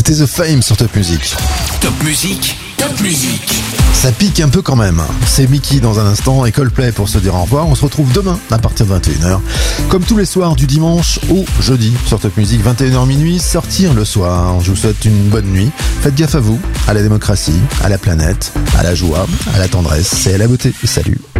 C'était The Fame sur Top Music. Top Music, Top Music. Ça pique un peu quand même. C'est Mickey dans un instant et Coldplay pour se dire au revoir. On se retrouve demain à partir de 21h. Comme tous les soirs du dimanche au jeudi sur Top Music, 21h minuit, sortir le soir. Je vous souhaite une bonne nuit. Faites gaffe à vous, à la démocratie, à la planète, à la joie, à la tendresse et à la beauté. Salut.